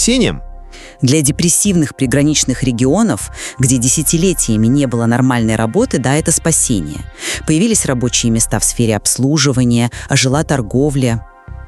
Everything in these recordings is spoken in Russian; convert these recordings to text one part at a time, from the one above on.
спасением? Для депрессивных приграничных регионов, где десятилетиями не было нормальной работы, да, это спасение. Появились рабочие места в сфере обслуживания, ожила торговля.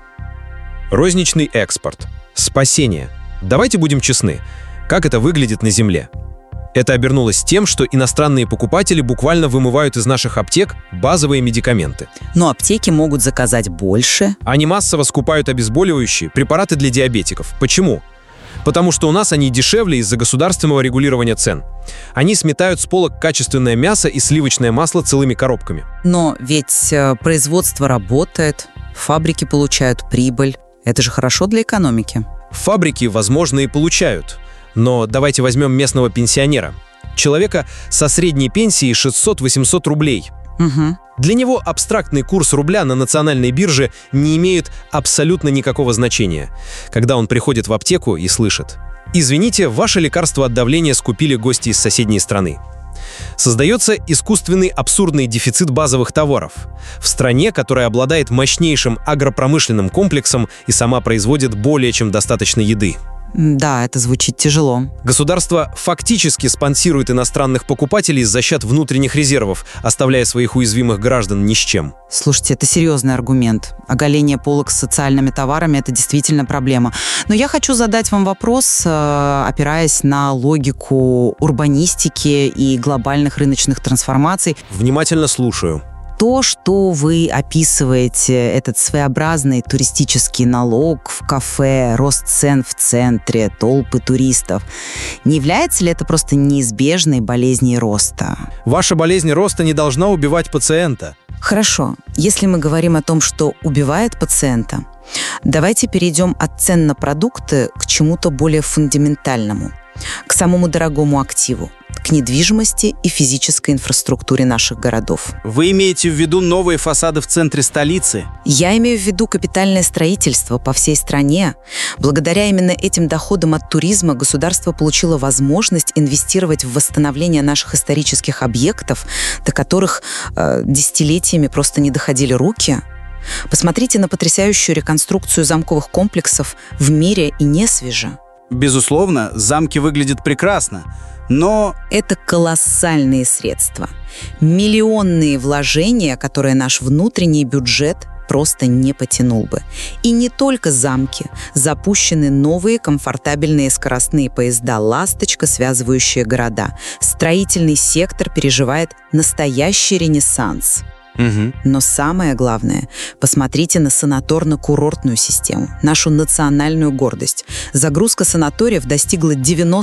Розничный экспорт. Спасение. Давайте будем честны. Как это выглядит на Земле? Это обернулось тем, что иностранные покупатели буквально вымывают из наших аптек базовые медикаменты. Но аптеки могут заказать больше. Они массово скупают обезболивающие, препараты для диабетиков. Почему? Потому что у нас они дешевле из-за государственного регулирования цен. Они сметают с полок качественное мясо и сливочное масло целыми коробками. Но ведь производство работает, фабрики получают прибыль. Это же хорошо для экономики. Фабрики, возможно, и получают. Но давайте возьмем местного пенсионера. Человека со средней пенсией 600-800 рублей. Угу. Для него абстрактный курс рубля на национальной бирже не имеет абсолютно никакого значения, когда он приходит в аптеку и слышит: «Извините, ваше лекарство от давления скупили гости из соседней страны». Создается искусственный абсурдный дефицит базовых товаров в стране, которая обладает мощнейшим агропромышленным комплексом и сама производит более чем достаточно еды. Да, это звучит тяжело. Государство фактически спонсирует иностранных покупателей за счет внутренних резервов, оставляя своих уязвимых граждан ни с чем. Слушайте, это серьезный аргумент. Оголение полок с социальными товарами – это действительно проблема. Но я хочу задать вам вопрос, опираясь на логику урбанистики и глобальных рыночных трансформаций. Внимательно слушаю. То, что вы описываете, этот своеобразный туристический налог в кафе, рост цен в центре, толпы туристов, не является ли это просто неизбежной болезнью роста? Ваша болезнь роста не должна убивать пациента. Хорошо. Если мы говорим о том, что убивает пациента, давайте перейдем от цен на продукты к чему-то более фундаментальному, к самому дорогому активу, к недвижимости и физической инфраструктуре наших городов. Вы имеете в виду новые фасады в центре столицы? Я имею в виду капитальное строительство по всей стране. Благодаря именно этим доходам от туризма государство получило возможность инвестировать в восстановление наших исторических объектов, до которых десятилетиями просто не доходили руки. Посмотрите на потрясающую реконструкцию замковых комплексов в мире и не свеже. Безусловно, замки выглядят прекрасно, но... Это колоссальные средства. Миллионные вложения, которые наш внутренний бюджет просто не потянул бы. И не только замки. Запущены новые комфортабельные скоростные поезда «Ласточка», связывающие города. Строительный сектор переживает настоящий ренессанс. Но самое главное, посмотрите на санаторно-курортную систему, нашу национальную гордость. Загрузка санаториев достигла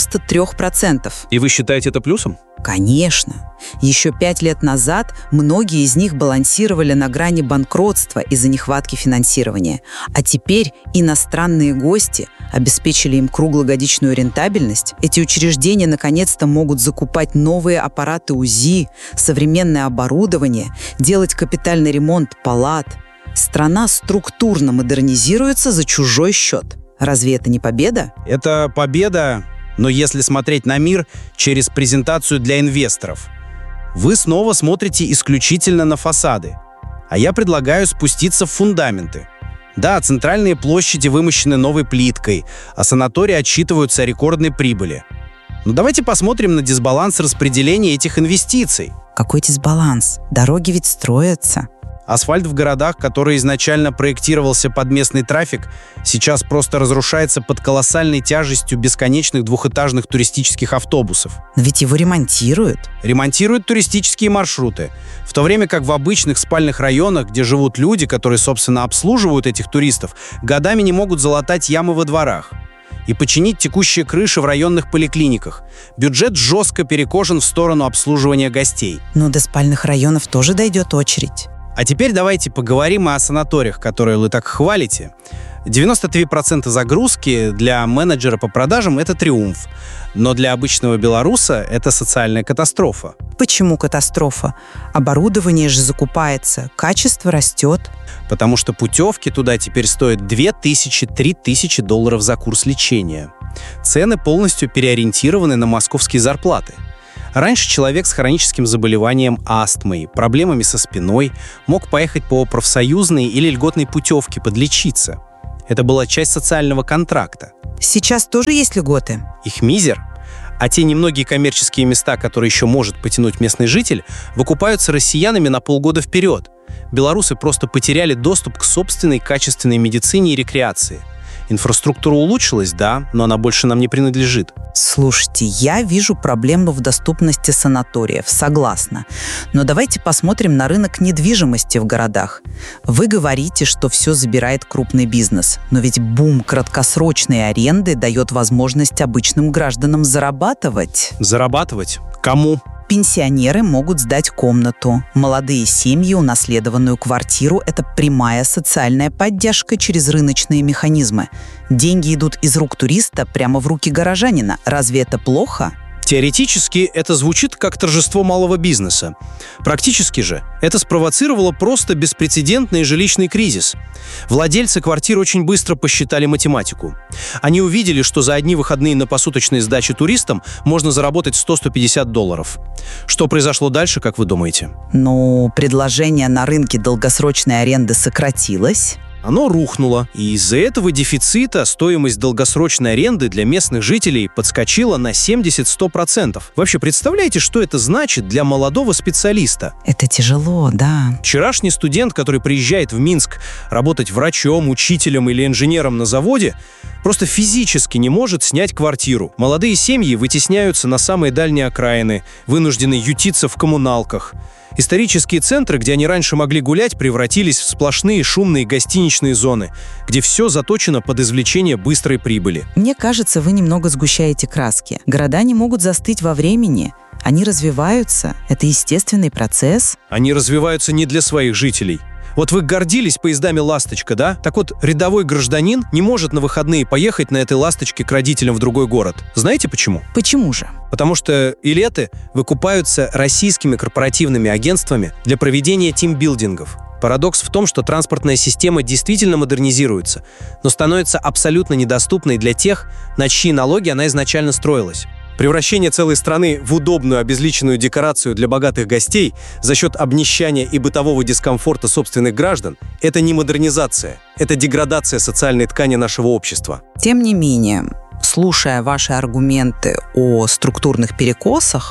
93%. И вы считаете это плюсом? Конечно. Еще 5 лет назад многие из них балансировали на грани банкротства из-за нехватки финансирования. А теперь иностранные гости обеспечили им круглогодичную рентабельность. Эти учреждения наконец-то могут закупать новые аппараты УЗИ, современное оборудование, делать капитальный ремонт палат. Страна структурно модернизируется за чужой счет. Разве это не победа? Это победа, но если смотреть на мир через презентацию для инвесторов, вы снова смотрите исключительно на фасады. А я предлагаю спуститься в фундаменты. Да, центральные площади вымощены новой плиткой, а санатории отчитываются о рекордной прибыли. Но давайте посмотрим на дисбаланс распределения этих инвестиций. Какой дисбаланс? Дороги ведь строятся. Асфальт в городах, который изначально проектировался под местный трафик, сейчас просто разрушается под колоссальной тяжестью бесконечных двухэтажных туристических автобусов. Но ведь его ремонтируют. Ремонтируют туристические маршруты, в то время как в обычных спальных районах, где живут люди, которые, собственно, обслуживают этих туристов, годами не могут залатать ямы во дворах и починить текущие крыши в районных поликлиниках. Бюджет жестко перекошен в сторону обслуживания гостей. Но до спальных районов тоже дойдет очередь. А теперь давайте поговорим о санаториях, которые вы так хвалите. 93% загрузки для менеджера по продажам – это триумф. Но для обычного белоруса это социальная катастрофа. Почему катастрофа? Оборудование же закупается, качество растет. Потому что путевки туда теперь стоят $2000–3000 за курс лечения. Цены полностью переориентированы на московские зарплаты. Раньше человек с хроническим заболеванием астмой, проблемами со спиной мог поехать по профсоюзной или льготной путевке подлечиться. Это была часть социального контракта. Сейчас тоже есть льготы? Их мизер. А те немногие коммерческие места, которые еще может потянуть местный житель, выкупаются россиянами на полгода вперед. Белорусы просто потеряли доступ к собственной качественной медицине и рекреации. Инфраструктура улучшилась, да, но она больше нам не принадлежит. Слушайте, я вижу проблему в доступности санаториев, согласна. Но давайте посмотрим на рынок недвижимости в городах. Вы говорите, что все забирает крупный бизнес, но ведь бум краткосрочной аренды дает возможность обычным гражданам зарабатывать. Зарабатывать? Кому? Пенсионеры могут сдать комнату. Молодые семьи унаследованную квартиру – это прямая социальная поддержка через рыночные механизмы. Деньги идут из рук туриста прямо в руки горожанина. Разве это плохо? Теоретически это звучит как торжество малого бизнеса. Практически же это спровоцировало просто беспрецедентный жилищный кризис. Владельцы квартир очень быстро посчитали математику. Они увидели, что за одни выходные на посуточной сдаче туристам можно заработать $100-150. Что произошло дальше, как вы думаете? Предложение на рынке долгосрочной аренды сократилось. Оно рухнуло, и из-за этого дефицита стоимость долгосрочной аренды для местных жителей подскочила на 70-100%. Вообще, представляете, что это значит для молодого специалиста? Это тяжело, да. Вчерашний студент, который приезжает в Минск работать врачом, учителем или инженером на заводе, просто физически не может снять квартиру. Молодые семьи вытесняются на самые дальние окраины, вынуждены ютиться в коммуналках. Исторические центры, где они раньше могли гулять, превратились в сплошные шумные гостиничные зоны, где все заточено под извлечение быстрой прибыли. Мне кажется, вы немного сгущаете краски. Города не могут застыть во времени. Они развиваются. Это естественный процесс. Они развиваются не для своих жителей. Вот вы гордились поездами «Ласточка», да? Так вот, рядовой гражданин не может на выходные поехать на этой «Ласточке» к родителям в другой город. Знаете почему? Почему же? Потому что билеты выкупаются российскими корпоративными агентствами для проведения тимбилдингов. Парадокс в том, что транспортная система действительно модернизируется, но становится абсолютно недоступной для тех, на чьи налоги она изначально строилась. Превращение целой страны в удобную обезличенную декорацию для богатых гостей за счет обнищания и бытового дискомфорта собственных граждан – это не модернизация, это деградация социальной ткани нашего общества. Тем не менее, слушая ваши аргументы о структурных перекосах,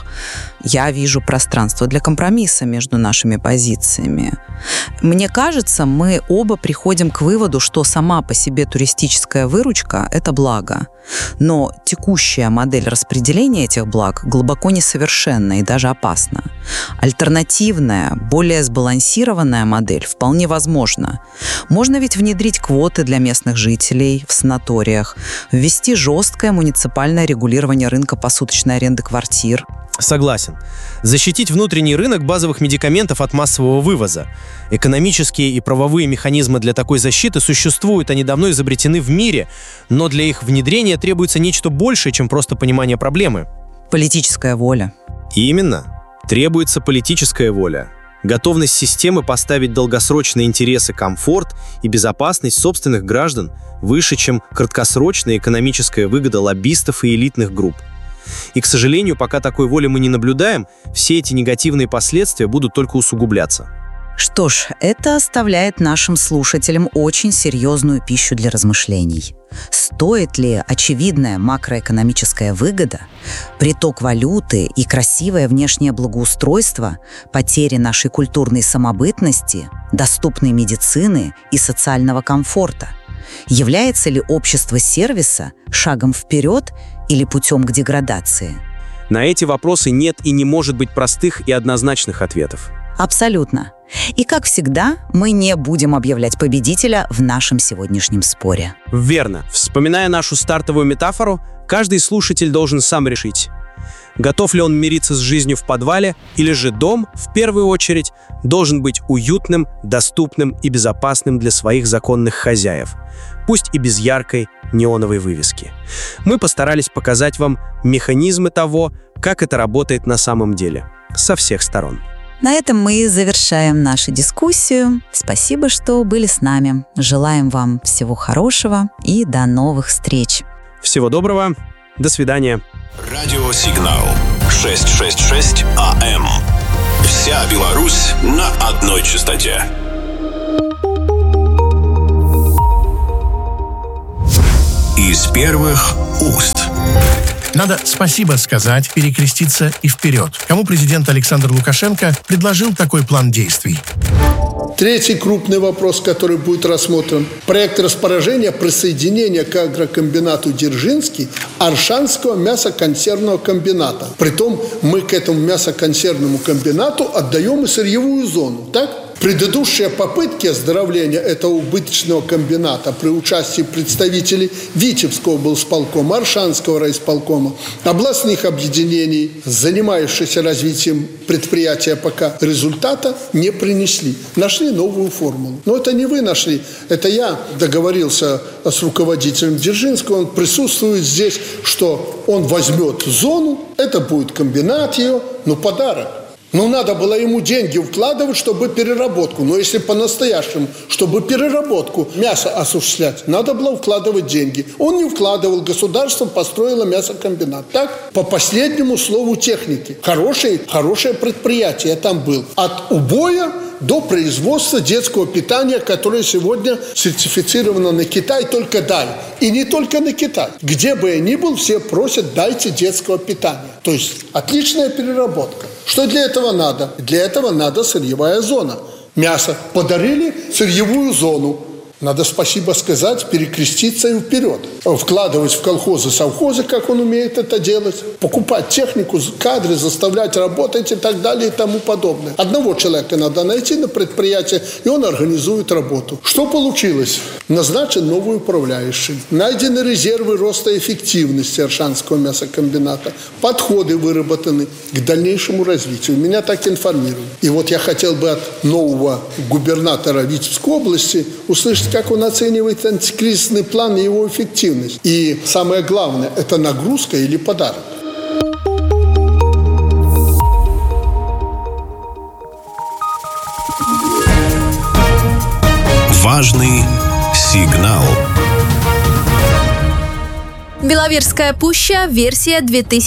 я вижу пространство для компромисса между нашими позициями. Мне кажется, мы оба приходим к выводу, что сама по себе туристическая выручка – это благо. Но текущая модель распределения этих благ глубоко несовершенна и даже опасна. Альтернативная, более сбалансированная модель вполне возможна. Можно ведь внедрить квоты для местных жителей в санаториях, ввести жесткое муниципальное регулирование рынка посуточной аренды квартир. Согласен. Защитить внутренний рынок базовых медикаментов от массового вывоза. Экономические и правовые механизмы для такой защиты существуют, они давно изобретены в мире, но для их внедрения требуется нечто большее, чем просто понимание проблемы. Политическая воля. Именно. Требуется политическая воля. Готовность системы поставить долгосрочные интересы, комфорт и безопасность собственных граждан выше, чем краткосрочная экономическая выгода лоббистов и элитных групп. И, к сожалению, пока такой воли мы не наблюдаем, все эти негативные последствия будут только усугубляться. Что ж, это оставляет нашим слушателям очень серьезную пищу для размышлений. Стоит ли очевидная макроэкономическая выгода, приток валюты и красивое внешнее благоустройство, потери нашей культурной самобытности, доступной медицины и социального комфорта? Является ли общество сервиса шагом вперед или путем к деградации? На эти вопросы нет и не может быть простых и однозначных ответов. Абсолютно. И, как всегда, мы не будем объявлять победителя в нашем сегодняшнем споре. Верно. Вспоминая нашу стартовую метафору, каждый слушатель должен сам решить, готов ли он мириться с жизнью в подвале, или же дом, в первую очередь, должен быть уютным, доступным и безопасным для своих законных хозяев, пусть и без яркой неоновой вывески. Мы постарались показать вам механизмы того, как это работает на самом деле, со всех сторон. На этом мы завершаем нашу дискуссию. Спасибо, что были с нами. Желаем вам всего хорошего и до новых встреч. Всего доброго. До свидания. Радиосигнал 666 АМ. Вся Беларусь на одной частоте. из первых уст. Надо спасибо сказать, перекреститься и вперед. Кому президент Александр Лукашенко предложил такой план действий? Третий крупный вопрос, который будет рассмотрен. Проект распоряжения присоединения к агрокомбинату Дзержинский Оршанского мясоконсервного комбината. Притом мы к этому мясоконсервному комбинату отдаем и сырьевую зону, так? Предыдущие попытки оздоровления этого убыточного комбината при участии представителей Витебского облсполкома, Оршанского райисполкома, областных объединений, занимающихся развитием предприятия, пока результата не принесли. Нашли новую формулу. Но это не вы нашли, это я договорился с руководителем Дзержинского, он присутствует здесь, что он возьмет зону, это будет комбинат ее, подарок. Надо было ему деньги вкладывать, чтобы переработку. Но если по-настоящему, чтобы переработку мяса осуществлять, надо было вкладывать деньги. Он не вкладывал, государство построило мясокомбинат. Так? По последнему слову техники. Хорошее предприятие там было. От убоя до производства детского питания, которое сегодня сертифицировано на Китай, только дай. И не только на Китай. Где бы я ни был, все просят, дайте детского питания. То есть отличная переработка. Что для этого надо? Для этого надо сырьевая зона. Мясо подарили, сырьевую зону. Надо спасибо сказать, перекреститься и вперед. Вкладывать в колхозы, совхозы, как он умеет это делать. Покупать технику, кадры, заставлять работать и так далее и тому подобное. Одного человека надо найти на предприятии, и он организует работу. Что получилось? Назначен новый управляющий. Найдены резервы роста эффективности Оршанского мясокомбината. Подходы выработаны к дальнейшему развитию. Меня так информируют. И вот я хотел бы от нового губернатора Витебской области услышать, как он оценивает антикризисный план и его эффективность. И самое главное, это нагрузка или подарок. Важный сигнал. Беловежская пуща, версия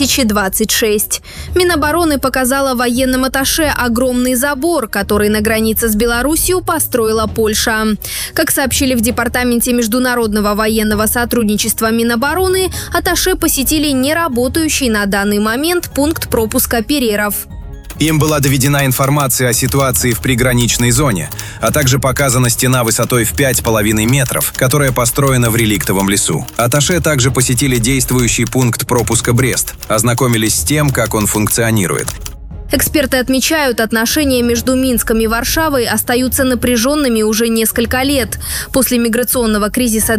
2026. Минобороны показала военным атташе огромный забор, который на границе с Белоруссией построила Польша. Как сообщили в Департаменте международного военного сотрудничества Минобороны, атташе посетили неработающий на данный момент пункт пропуска Переров. Им была доведена информация о ситуации в приграничной зоне, а также показана стена высотой в 5,5 метров, которая построена в реликтовом лесу. Атташе также посетили действующий пункт пропуска Брест, ознакомились с тем, как он функционирует. Эксперты отмечают, отношения между Минском и Варшавой остаются напряженными уже несколько лет. После миграционного кризиса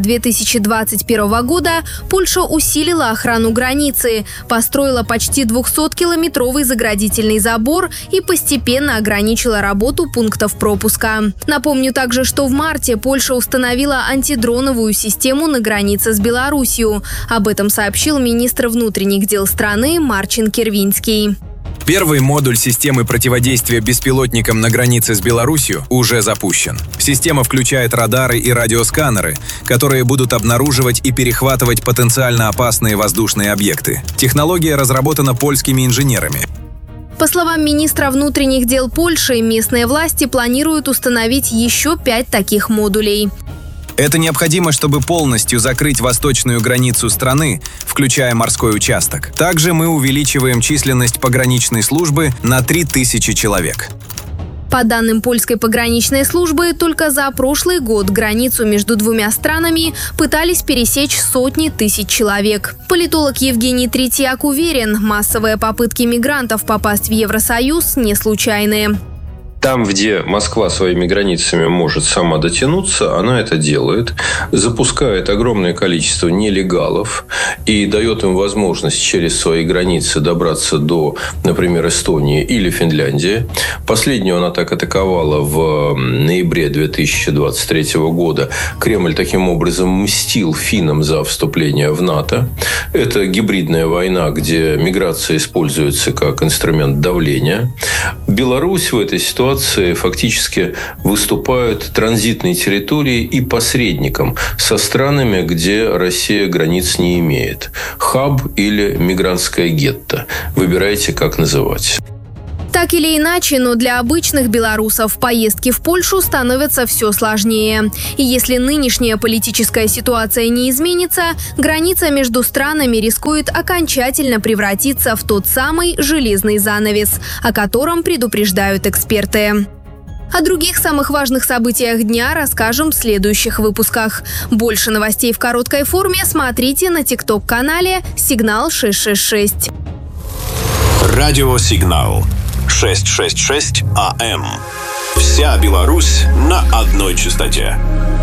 2021 года Польша усилила охрану границы, построила почти 200-километровый заградительный забор и постепенно ограничила работу пунктов пропуска. Напомню также, что в марте Польша установила антидроновую систему на границе с Белоруссией. Об этом сообщил министр внутренних дел страны Марчин Кирвинский. Первый модуль системы противодействия беспилотникам на границе с Белоруссией уже запущен. Система включает радары и радиосканеры, которые будут обнаруживать и перехватывать потенциально опасные воздушные объекты. Технология разработана польскими инженерами. По словам министра внутренних дел Польши, местные власти планируют установить еще 5 таких модулей. Это необходимо, чтобы полностью закрыть восточную границу страны, включая морской участок. Также мы увеличиваем численность пограничной службы на 3000 человек. По данным польской пограничной службы, только за прошлый год границу между двумя странами пытались пересечь сотни тысяч человек. Политолог Евгений Третьяк уверен, массовые попытки мигрантов попасть в Евросоюз не случайные. Там, где Москва своими границами может сама дотянуться, она это делает, запускает огромное количество нелегалов и дает им возможность через свои границы добраться до, например, Эстонии или Финляндии. Последнюю она так атаковала в ноябре 2023 года. Кремль таким образом мстил финнам за вступление в НАТО. Это гибридная война, где миграция используется как инструмент давления. Беларусь в этой ситуации фактически выступают транзитной территорией и посредником со странами, где Россия границ не имеет. Хаб или мигрантское гетто. Выбирайте, как называть. Так или иначе, но для обычных белорусов поездки в Польшу становятся все сложнее. И если нынешняя политическая ситуация не изменится, граница между странами рискует окончательно превратиться в тот самый железный занавес, о котором предупреждают эксперты. О других самых важных событиях дня расскажем в следующих выпусках. Больше новостей в короткой форме смотрите на TikTok-канале «Сигнал 666». Радиосигнал 666 АМ. Вся Беларусь на одной частоте.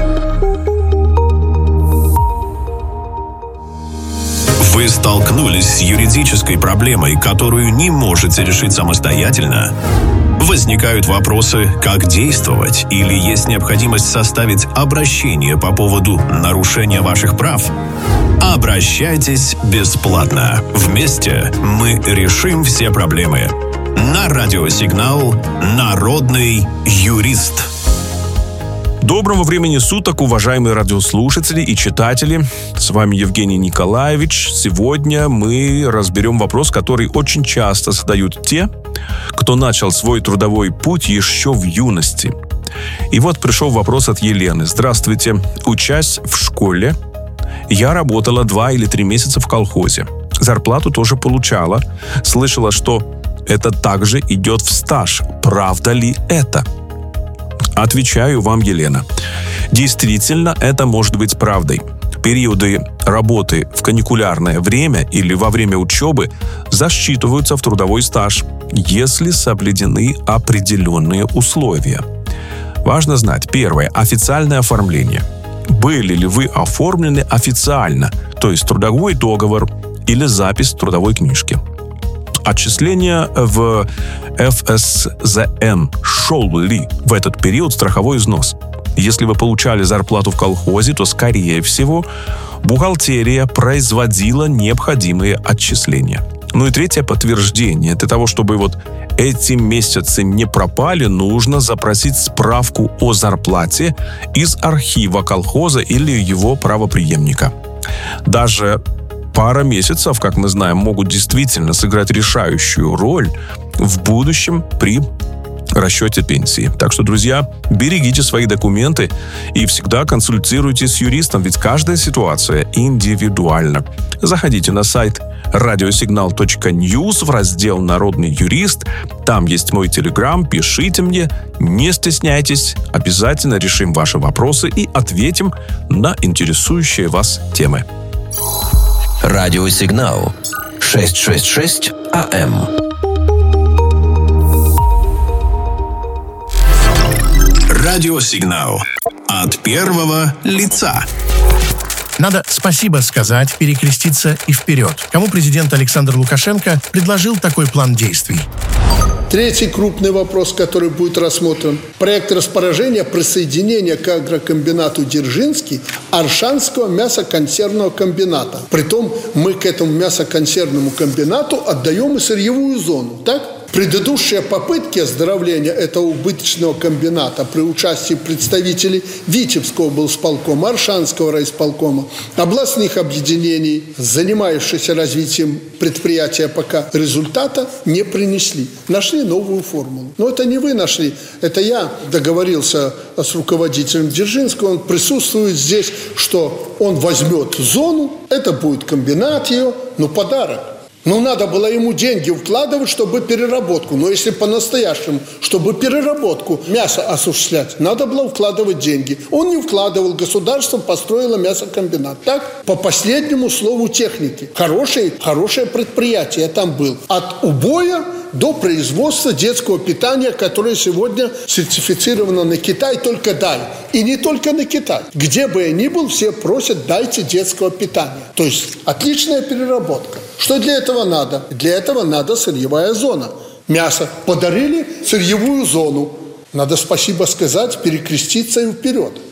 Вы столкнулись с юридической проблемой, которую не можете решить самостоятельно? Возникают вопросы, как действовать, или есть необходимость составить обращение по поводу нарушения ваших прав? Обращайтесь бесплатно. Вместе мы решим все проблемы. На радиосигнал «Народный юрист». Доброго времени суток, уважаемые радиослушатели и читатели. С вами Евгений Николаевич. Сегодня мы разберем вопрос, который очень часто задают те, кто начал свой трудовой путь еще в юности. И вот пришел вопрос от Елены. Здравствуйте. Учась в школе, я работала 2 или 3 месяца в колхозе. Зарплату тоже получала. Слышала, что это также идет в стаж. Правда ли это? Отвечаю вам, Елена. Действительно, это может быть правдой. Периоды работы в каникулярное время или во время учебы засчитываются в трудовой стаж, если соблюдены определенные условия. Важно знать. Первое. Официальное оформление. Были ли вы оформлены официально, то есть трудовой договор или запись в трудовой книжке? Отчисления в ФСЗН. Шел ли в этот период страховой взнос? Если вы получали зарплату в колхозе, то, скорее всего, бухгалтерия производила необходимые отчисления. Ну и третье подтверждение. Для того, чтобы вот эти месяцы не пропали, нужно запросить справку о зарплате из архива колхоза или его правопреемника. Даже пара месяцев, как мы знаем, могут действительно сыграть решающую роль в будущем при расчете пенсии. Так что, друзья, берегите свои документы и всегда консультируйтесь с юристом, ведь каждая ситуация индивидуальна. Заходите на сайт radiosignal.news в раздел «Народный юрист». Там есть мой телеграм, пишите мне, не стесняйтесь, обязательно решим ваши вопросы и ответим на интересующие вас темы. Радиосигнал 666 АМ. Радиосигнал от первого лица. Надо спасибо сказать, перекреститься и вперед. Кому президент Александр Лукашенко предложил такой план действий? Третий крупный вопрос, который будет рассмотрен. Проект распоряжения присоединения к агрокомбинату Дзержинский Оршанского мясоконсервного комбината. Притом мы к этому мясоконсервному комбинату отдаем и сырьевую зону, так? Предыдущие попытки оздоровления этого убыточного комбината при участии представителей Витебского облсполкома, Оршанского райисполкома, областных объединений, занимающихся развитием предприятия, пока результата не принесли. Нашли новую формулу. Но это не вы нашли, это я договорился с руководителем Дзержинского, он присутствует здесь, что он возьмет зону, это будет комбинат ее, но подарок. Ну, надо было ему деньги вкладывать, чтобы переработку. Но если по-настоящему, чтобы переработку мяса осуществлять, надо было вкладывать деньги. Он не вкладывал, государство построило мясокомбинат. Так? По последнему слову техники. Хорошее предприятие там было. От убоя до производства детского питания, которое сегодня сертифицировано на Китай, только дай. И не только на Китай. Где бы я ни был, все просят, дайте детского питания. То есть отличная переработка. Что для этого надо? Для этого надо сырьевая зона. Мясо подарили, сырьевую зону. Надо спасибо сказать, перекреститься и вперед.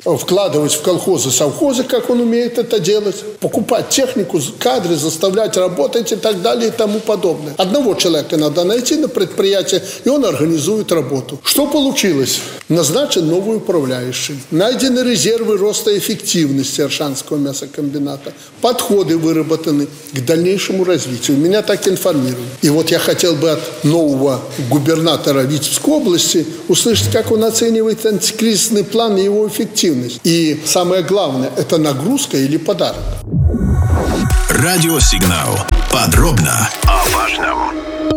вкладывать в колхозы, совхозы, как он умеет это делать, покупать технику, кадры, заставлять работать и так далее и тому подобное. Одного человека надо найти на предприятии, и он организует работу. Что получилось? Назначен новый управляющий. Найдены резервы роста эффективности Оршанского мясокомбината. Подходы выработаны к дальнейшему развитию. Меня так информируют. И вот я хотел бы от нового губернатора Витебской области услышать, как он оценивает антикризисный план и его эффективность. И самое главное, это нагрузка или подарок. Радиосигнал. Подробно о важном.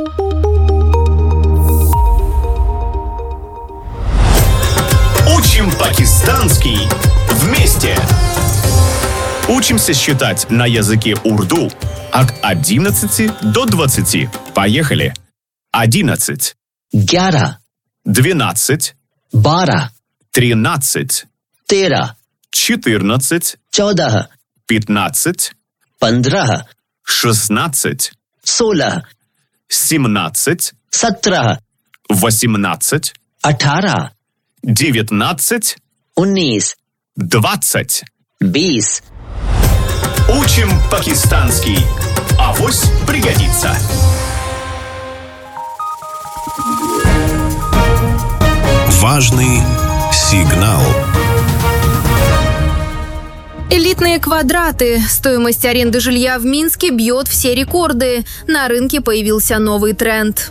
Учим пакистанский вместе. Учимся считать на языке урду от 11 до 20. Поехали. 11. 11. 12. 12. 13. 13. 14. 14. 15. 15. 16. 16. 17. 17. 18. 18. 19. 19. 20. 20. Учим пакистанский. Авось пригодится. Важный сигнал. Элитные квадраты. Стоимость аренды жилья в Минске бьет все рекорды. На рынке появился новый тренд.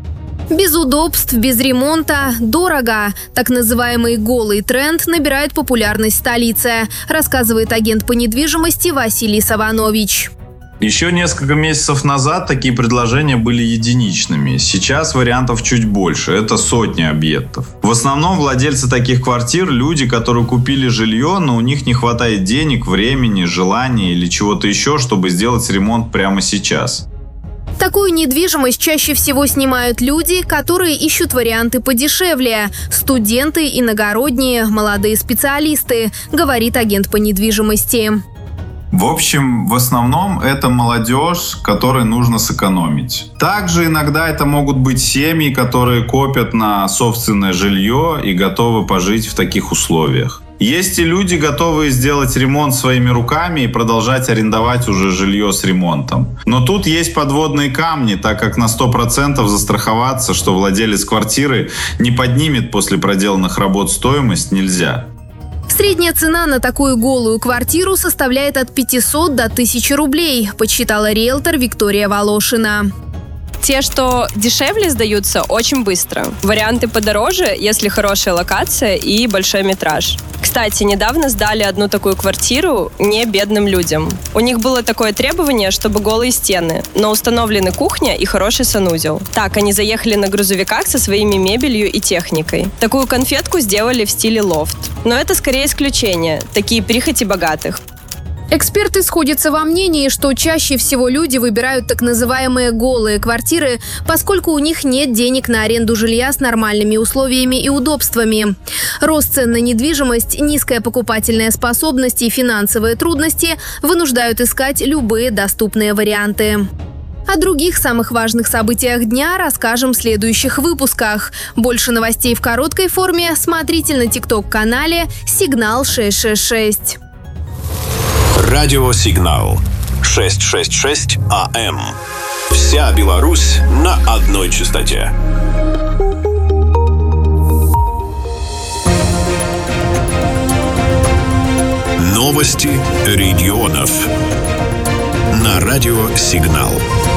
Без удобств, без ремонта, дорого. Так называемый голый тренд набирает популярность в столице, рассказывает агент по недвижимости Василий Саванович. Еще несколько месяцев назад такие предложения были единичными. Сейчас вариантов чуть больше. Это сотни объектов. В основном владельцы таких квартир – люди, которые купили жилье, но у них не хватает денег, времени, желания или чего-то еще, чтобы сделать ремонт прямо сейчас. Такую недвижимость чаще всего снимают люди, которые ищут варианты подешевле. Студенты, иногородние, молодые специалисты, говорит агент по недвижимости. В общем, в основном это молодежь, которой нужно сэкономить. Также иногда это могут быть семьи, которые копят на собственное жилье и готовы пожить в таких условиях. Есть и люди, готовые сделать ремонт своими руками и продолжать арендовать уже жилье с ремонтом. Но тут есть подводные камни, так как на 100% застраховаться, что владелец квартиры не поднимет после проделанных работ стоимость, нельзя. Средняя цена на такую голую квартиру составляет от 500 до 1000 рублей, подсчитала риэлтор Виктория Волошина. Те, что дешевле, сдаются очень быстро. Варианты подороже, если хорошая локация и большой метраж. Кстати, недавно сдали одну такую квартиру не бедным людям. У них было такое требование, чтобы голые стены, но установлены кухня и хороший санузел. Так, они заехали на грузовиках со своими мебелью и техникой. Такую конфетку сделали в стиле лофт. Но это скорее исключение, такие прихоти богатых. Эксперты сходятся во мнении, что чаще всего люди выбирают так называемые голые квартиры, поскольку у них нет денег на аренду жилья с нормальными условиями и удобствами. Рост цен на недвижимость, низкая покупательная способность и финансовые трудности вынуждают искать любые доступные варианты. О других самых важных событиях дня расскажем в следующих выпусках. Больше новостей в короткой форме смотрите на ТикТок-канале «Сигнал 666». Радиосигнал 666 АМ. Вся Беларусь на одной частоте. Новости регионов на Радиосигнал.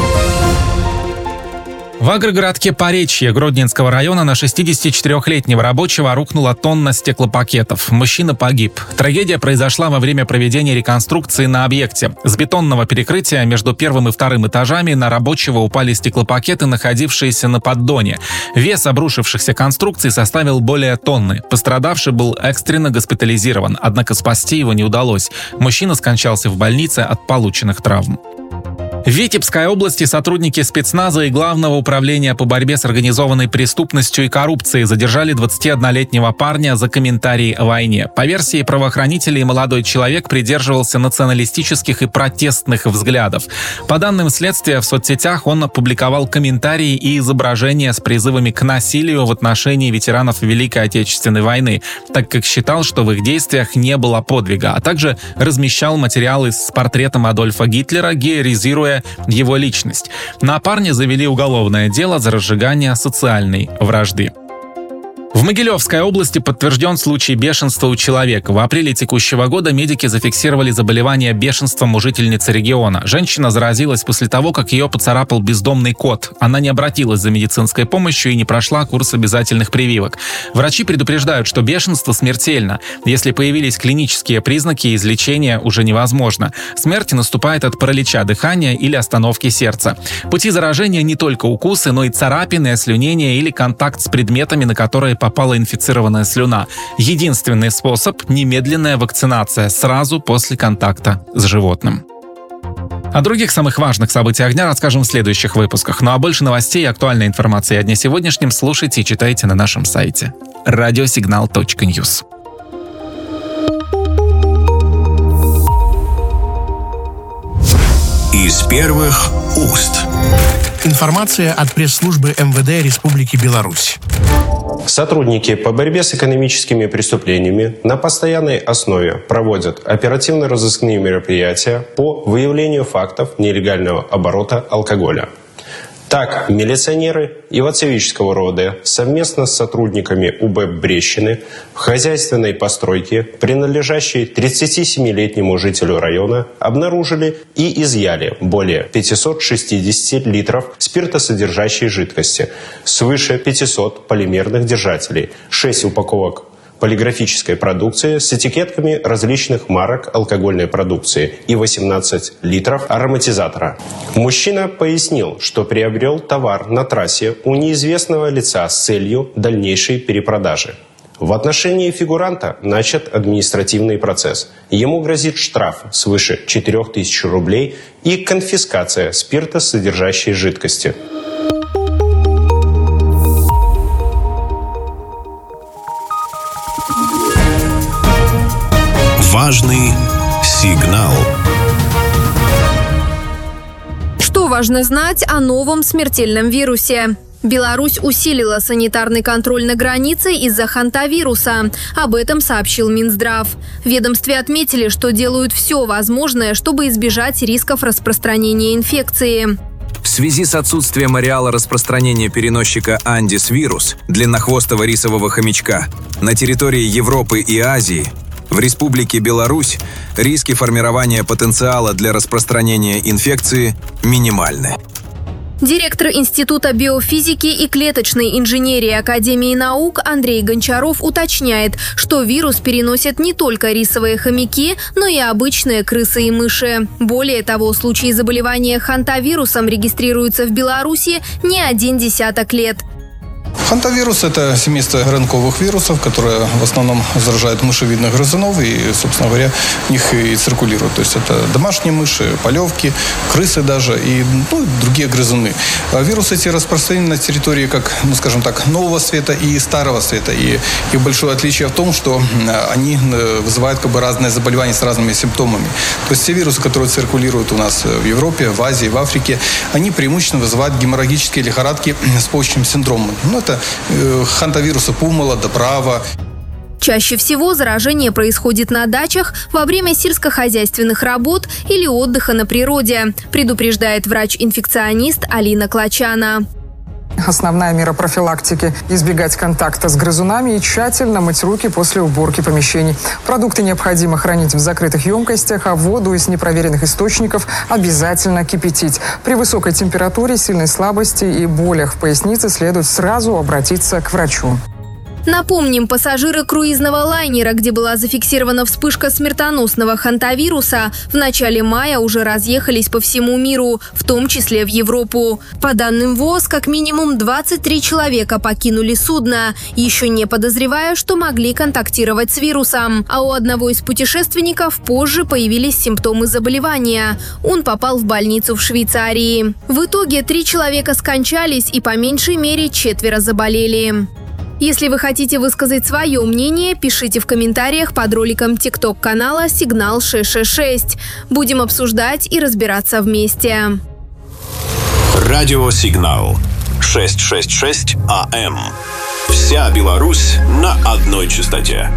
В агрогородке Поречье Гродненского района на 64-летнего рабочего рухнула тонна стеклопакетов. Мужчина погиб. Трагедия произошла во время проведения реконструкции на объекте. С бетонного перекрытия между первым и вторым этажами на рабочего упали стеклопакеты, находившиеся на поддоне. Вес обрушившихся конструкций составил более тонны. Пострадавший был экстренно госпитализирован, однако спасти его не удалось. Мужчина скончался в больнице от полученных травм. В Витебской области сотрудники спецназа и Главного управления по борьбе с организованной преступностью и коррупцией задержали 21-летнего парня за комментарии о войне. По версии правоохранителей, молодой человек придерживался националистических и протестных взглядов. По данным следствия, в соцсетях он опубликовал комментарии и изображения с призывами к насилию в отношении ветеранов Великой Отечественной войны, так как считал, что в их действиях не было подвига, а также размещал материалы с портретом Адольфа Гитлера, героизируя его личность. На парня завели уголовное дело за разжигание социальной вражды. В Могилевской области подтвержден случай бешенства у человека. В апреле текущего года медики зафиксировали заболевание бешенством у жительницы региона. Женщина заразилась после того, как ее поцарапал бездомный кот. Она не обратилась за медицинской помощью и не прошла курс обязательных прививок. Врачи предупреждают, что бешенство смертельно. Если появились клинические признаки, излечение уже невозможно. Смерть наступает от паралича дыхания или остановки сердца. Пути заражения не только укусы, но и царапины, ослюнение или контакт с предметами, на которые попала инфицированная слюна. Единственный способ – немедленная вакцинация сразу после контакта с животным. О других самых важных событиях дня расскажем в следующих выпусках. Ну а больше новостей и актуальной информации о дне сегодняшнем слушайте и читайте на нашем сайте radiosignal.news. Из первых уст. Информация от пресс-службы МВД Республики Беларусь. Сотрудники по борьбе с экономическими преступлениями на постоянной основе проводят оперативно-розыскные мероприятия по выявлению фактов нелегального оборота алкоголя. Так, милиционеры Ивацевического рода совместно с сотрудниками УБЭП Брещины в хозяйственной постройке, принадлежащей 37-летнему жителю района, обнаружили и изъяли более 560 литров спиртосодержащей жидкости, свыше 500 полимерных держателей, 6 упаковок полиграфической продукции с этикетками различных марок алкогольной продукции и 18 литров ароматизатора. Мужчина пояснил, что приобрел товар на трассе у неизвестного лица с целью дальнейшей перепродажи. В отношении фигуранта начат административный процесс. Ему грозит штраф свыше 4000 рублей и конфискация спиртосодержащей жидкости. Важный сигнал. Что важно знать о новом смертельном вирусе? Беларусь усилила санитарный контроль на границе из-за хантавируса. Об этом сообщил Минздрав. В ведомстве отметили, что делают все возможное, чтобы избежать рисков распространения инфекции. В связи с отсутствием ареала распространения переносчика Андис вирус, длиннохвостого рисового хомячка, на территории Европы и Азии, в Республике Беларусь риски формирования потенциала для распространения инфекции минимальны. Директор Института биофизики и клеточной инженерии Академии наук Андрей Гончаров уточняет, что вирус переносят не только рисовые хомяки, но и обычные крысы и мыши. Более того, случаи заболевания хантавирусом регистрируются в Беларуси не один десяток лет. Хантавирус – это семейство РНКовых вирусов, которые в основном заражают мышевидных грызунов и, собственно говоря, в них и циркулируют. То есть это домашние мыши, полевки, крысы даже и другие грызуны. Вирусы эти распространены на территории, как, скажем так, Нового Света и Старого Света. И их большое отличие в том, что они вызывают разные заболевания с разными симптомами. То есть все вирусы, которые циркулируют у нас в Европе, в Азии, в Африке, они преимущественно вызывают геморрагические лихорадки с почечным синдромом. Это хантавирусы пумала, добрава. Чаще всего заражение происходит на дачах во время сельскохозяйственных работ или отдыха на природе, предупреждает врач-инфекционист Алина Клачана. Основная мера профилактики – избегать контакта с грызунами и тщательно мыть руки после уборки помещений. Продукты необходимо хранить в закрытых емкостях, а воду из непроверенных источников обязательно кипятить. При высокой температуре, сильной слабости и болях в пояснице следует сразу обратиться к врачу. Напомним, пассажиры круизного лайнера, где была зафиксирована вспышка смертоносного хантавируса, в начале мая уже разъехались по всему миру, в том числе в Европу. По данным ВОЗ, как минимум 23 человека покинули судно, еще не подозревая, что могли контактировать с вирусом. А у одного из путешественников позже появились симптомы заболевания. Он попал в больницу в Швейцарии. В итоге 3 человека скончались и по меньшей мере 4 заболели. Если вы хотите высказать свое мнение, пишите в комментариях под роликом TikTok-канала «Сигнал 666». Будем обсуждать и разбираться вместе. Радиосигнал 666 АМ. Вся Беларусь на одной частоте.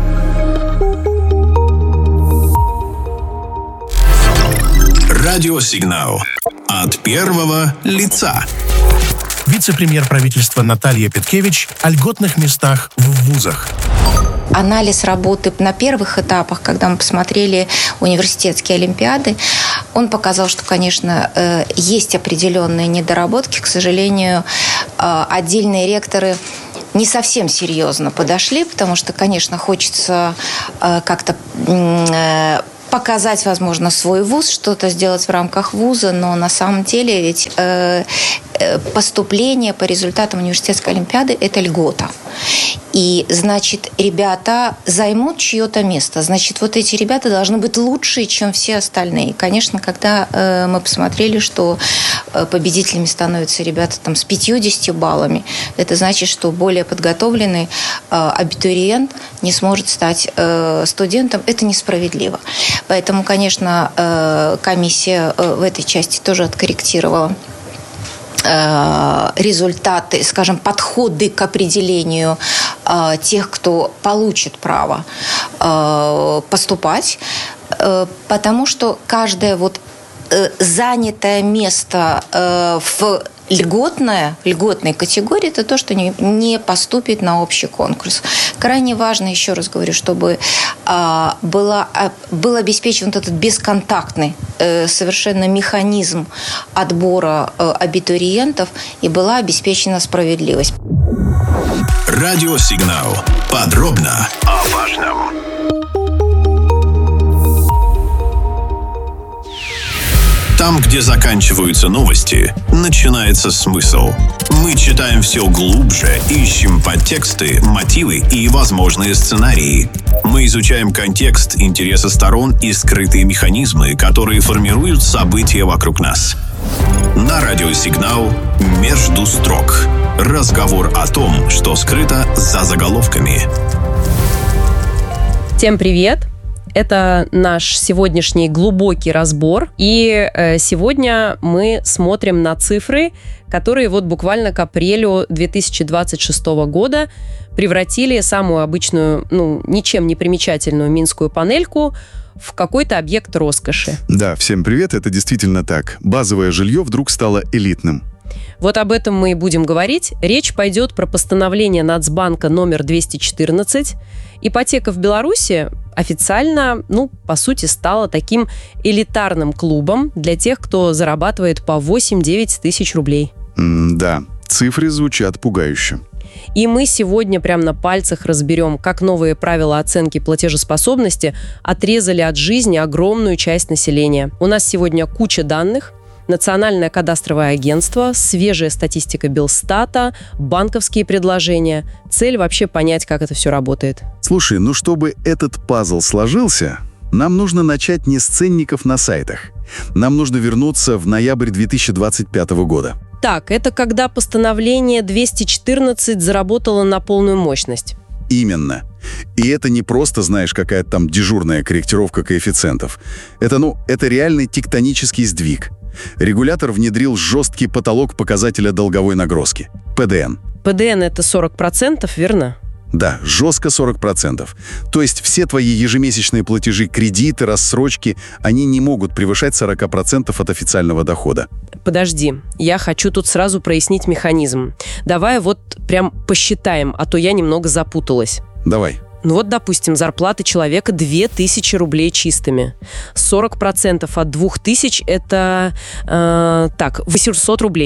Радиосигнал от первого лица. Вице-премьер правительства Наталья Петкевич о льготных местах в вузах. Анализ работы на первых этапах, когда мы посмотрели университетские олимпиады, он показал, что, конечно, есть определенные недоработки. К сожалению, отдельные ректоры не совсем серьезно подошли, потому что, конечно, хочется как-то показать, возможно, свой вуз, что-то сделать в рамках вуза, но на самом деле ведь поступление по результатам университетской олимпиады – это льгота. И, значит, ребята займут чье-то место. Значит, вот эти ребята должны быть лучше, чем все остальные. И, конечно, когда мы посмотрели, что победителями становятся ребята там, с 50 баллами, это значит, что более подготовленный абитуриент не сможет стать студентом. Это несправедливо. Поэтому, конечно, комиссия в этой части тоже откорректировала результаты, скажем, подходы к определению тех, кто получит право поступать, потому что каждое вот занятое место в льготной категории – это то, что не поступит на общий конкурс. Крайне важно, еще раз говорю, чтобы был обеспечен вот этот бесконтактный совершенно механизм отбора абитуриентов и была обеспечена справедливость. Радиосигнал. Подробно о важном. Там, где заканчиваются новости, начинается смысл. Мы читаем все глубже, ищем подтексты, мотивы и возможные сценарии. Мы изучаем контекст, интересы сторон и скрытые механизмы, которые формируют события вокруг нас. На радиосигнал «Между строк». Разговор о том, что скрыто за заголовками. Всем привет! Это наш сегодняшний глубокий разбор. И сегодня мы смотрим на цифры, которые вот буквально к апрелю 2026 года превратили самую обычную, ничем не примечательную минскую панельку в какой-то объект роскоши. Да, всем привет, это действительно так. Базовое жилье вдруг стало элитным. Вот об этом мы и будем говорить. Речь пойдет про постановление Нацбанка номер 214. Ипотека в Беларуси официально, по сути, стала таким элитарным клубом для тех, кто зарабатывает по 8-9 тысяч рублей. Да, цифры звучат пугающе. И мы сегодня прямо на пальцах разберем, как новые правила оценки платежеспособности отрезали от жизни огромную часть населения. У нас сегодня куча данных. Национальное кадастровое агентство, свежая статистика Белстата, банковские предложения. Цель вообще понять, как это все работает. Слушай, чтобы этот пазл сложился, нам нужно начать не с ценников на сайтах. Нам нужно вернуться в ноябрь 2025 года. Так, это когда постановление 214 заработало на полную мощность. Именно. И это не просто, знаешь, какая-то там дежурная корректировка коэффициентов. Это реальный тектонический сдвиг. Регулятор внедрил жесткий потолок показателя долговой нагрузки – ПДН. ПДН – это 40%, верно? Да, жестко 40%. То есть все твои ежемесячные платежи, кредиты, рассрочки, они не могут превышать 40% от официального дохода. Подожди, я хочу тут сразу прояснить механизм. Давай вот прям посчитаем, а то я немного запуталась. Давай. Допустим, зарплата человека 2000 рублей чистыми. 40% от 2000 – это 800 рублей.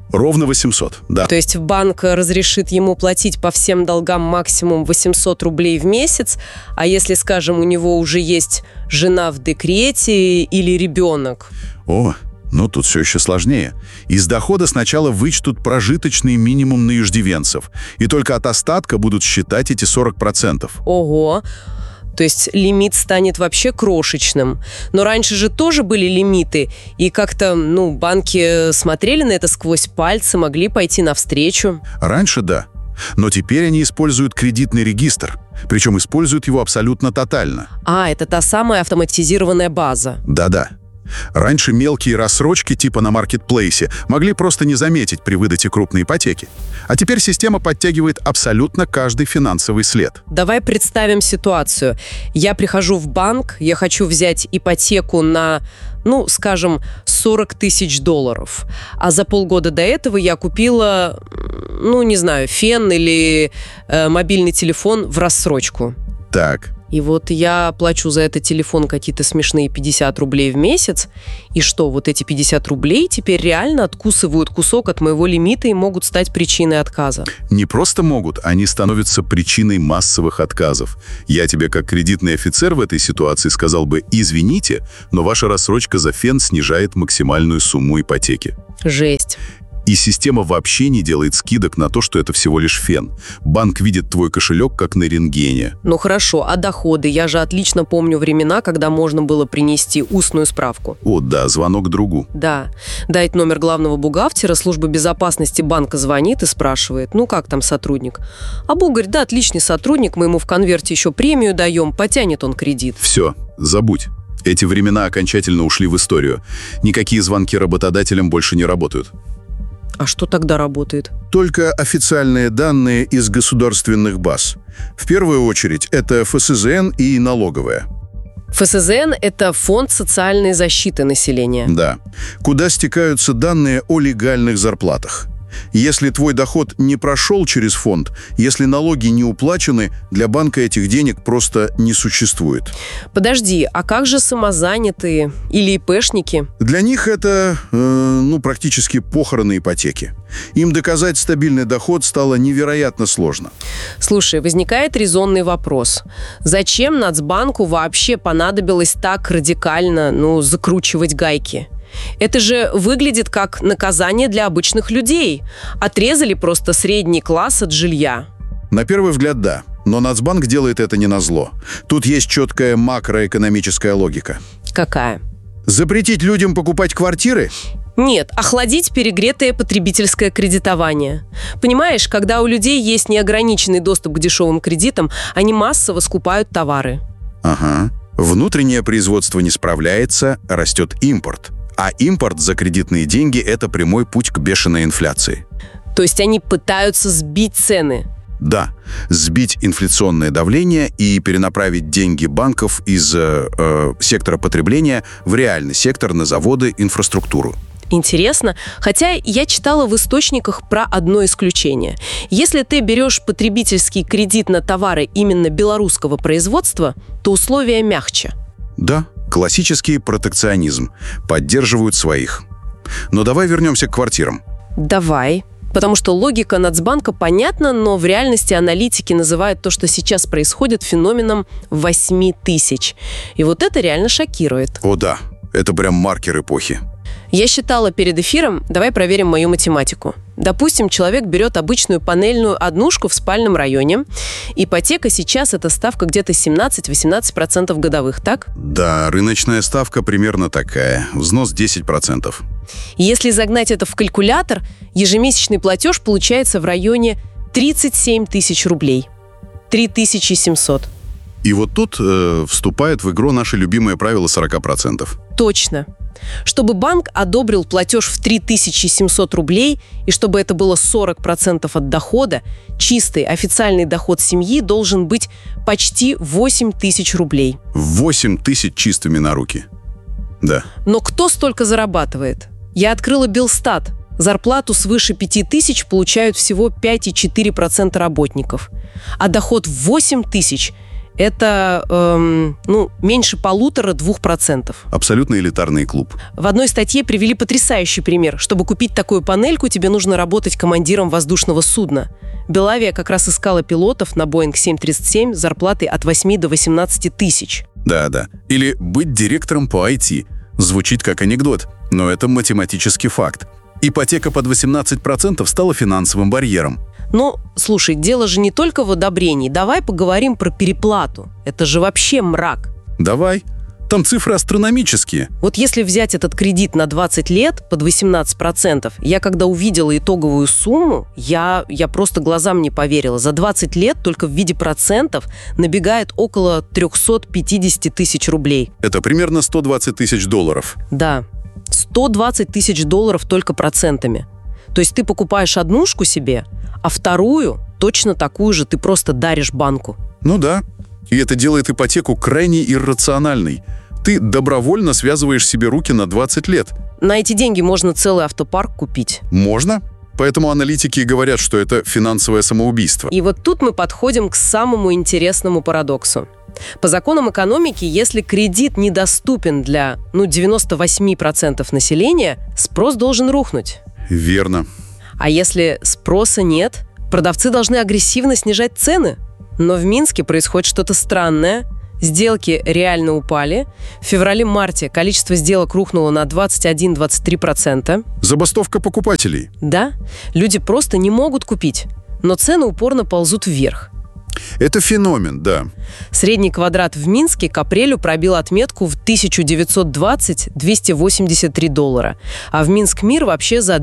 Ровно 800, да. То есть банк разрешит ему платить по всем долгам максимум 800 рублей в месяц, а если, скажем, у него уже есть жена в декрете или ребенок? О, ну тут все еще сложнее. Из дохода сначала вычтут прожиточный минимум на иждивенцев, и только от остатка будут считать эти 40%. Ого! То есть лимит станет вообще крошечным. Но раньше же тоже были лимиты, и как-то, банки смотрели на это сквозь пальцы, могли пойти навстречу. Раньше да, но теперь они используют кредитный регистр, причем используют его абсолютно тотально. Это та самая автоматизированная база. Да-да. Раньше мелкие рассрочки типа на маркетплейсе могли просто не заметить при выдаче крупной ипотеки. А теперь система подтягивает абсолютно каждый финансовый след. Давай представим ситуацию. Я прихожу в банк, я хочу взять ипотеку на, скажем, $40 тысяч. А за полгода до этого я купила, фен или мобильный телефон в рассрочку. Так. И вот я плачу за этот телефон какие-то смешные 50 рублей в месяц. И что, вот эти 50 рублей теперь реально откусывают кусок от моего лимита и могут стать причиной отказа? Не просто могут, они становятся причиной массовых отказов. Я тебе как кредитный офицер в этой ситуации сказал бы: извините, но ваша рассрочка за фен снижает максимальную сумму ипотеки. Жесть. И система вообще не делает скидок на то, что это всего лишь фен. Банк видит твой кошелек как на рентгене. Ну хорошо, а доходы? Я же отлично помню времена, когда можно было принести устную справку. О, да, звонок другу. Да. Дать номер главного бухгалтера, служба безопасности банка звонит и спрашивает: как там сотрудник? А Буг говорит: да, отличный сотрудник, мы ему в конверте еще премию даем, потянет он кредит. Все, забудь. Эти времена окончательно ушли в историю. Никакие звонки работодателям больше не работают. А что тогда работает? Только официальные данные из государственных баз. В первую очередь это ФСЗН и налоговая. ФСЗН – это Фонд социальной защиты населения. Да. Куда стекаются данные о легальных зарплатах. Если твой доход не прошел через фонд, если налоги не уплачены, для банка этих денег просто не существует. Подожди, а как же самозанятые или ИПшники? Для них это, практически похороны ипотеки. Им доказать стабильный доход стало невероятно сложно. Слушай, возникает резонный вопрос. Зачем Нацбанку вообще понадобилось так радикально, закручивать гайки? Это же выглядит как наказание для обычных людей. Отрезали просто средний класс от жилья. На первый взгляд, да. Но Нацбанк делает это не назло. Тут есть четкая макроэкономическая логика. Какая? Запретить людям покупать квартиры? Нет, охладить перегретое потребительское кредитование. Понимаешь, когда у людей есть неограниченный доступ к дешевым кредитам, они массово скупают товары. Ага. Внутреннее производство не справляется, растет импорт. А импорт за кредитные деньги – это прямой путь к бешеной инфляции. То есть они пытаются сбить цены? Да, сбить инфляционное давление и перенаправить деньги банков из сектора потребления в реальный сектор, на заводы, инфраструктуру. Интересно, хотя я читала в источниках про одно исключение. Если ты берешь потребительский кредит на товары именно белорусского производства, то условия мягче. Да. Классический протекционизм. Поддерживают своих. Но давай вернемся к квартирам. Давай. Потому что логика Нацбанка понятна, но в реальности аналитики называют то, что сейчас происходит, феноменом 8 тысяч. И вот это реально шокирует. О да, это прям маркер эпохи. Я считала перед эфиром, давай проверим мою математику. Допустим, человек берет обычную панельную однушку в спальном районе. Ипотека сейчас это ставка где-то 17-18% годовых, так? Да, рыночная ставка примерно такая. Взнос 10%. Если загнать это в калькулятор, ежемесячный платеж получается в районе 37 тысяч рублей. 3700. И вот тут вступает в игру наше любимое правило 40%. Точно. Чтобы банк одобрил платеж в 3700 рублей, и чтобы это было 40% от дохода, чистый официальный доход семьи должен быть почти 8 тысяч рублей. 8 тысяч чистыми на руки. Да. Но кто столько зарабатывает? Я открыла Белстат. Зарплату свыше 5000 получают всего 5,4% работников. А доход в 8 тысяч – это меньше 1,5–2%. Абсолютно элитарный клуб. В одной статье привели потрясающий пример. Чтобы купить такую панельку, тебе нужно работать командиром воздушного судна. Белавия как раз искала пилотов на Boeing 737 с зарплатой от 8 до 18 тысяч. Да. Или быть директором по IT. Звучит как анекдот, но это математический факт. Ипотека под 18% стала финансовым барьером. Ну, слушай, дело же не только в одобрении. Давай поговорим про переплату. Это же вообще мрак. Давай. Там цифры астрономические. Вот если взять этот кредит на 20 лет под 18%, я когда увидела итоговую сумму, я просто глазам не поверила. За 20 лет только в виде процентов набегает около 350 тысяч рублей. Это примерно 120 тысяч долларов. Да, 120 тысяч долларов только процентами. То есть ты покупаешь однушку себе, а вторую, точно такую же, ты просто даришь банку. Ну да. И это делает ипотеку крайне иррациональной. Ты добровольно связываешь себе руки на 20 лет. На эти деньги можно целый автопарк купить. Можно. Поэтому аналитики и говорят, что это финансовое самоубийство. И вот тут мы подходим к самому интересному парадоксу. По законам экономики, если кредит недоступен для 98% населения, спрос должен рухнуть. Верно. А если спроса нет, продавцы должны агрессивно снижать цены. Но в Минске происходит что-то странное. Сделки реально упали. В феврале-марте количество сделок рухнуло на 21–23%. Забастовка покупателей. Да, люди просто не могут купить. Но цены упорно ползут вверх. Это феномен, да. Средний квадрат в Минске к апрелю пробил отметку в 1920–283 доллара. А в Минскмир вообще за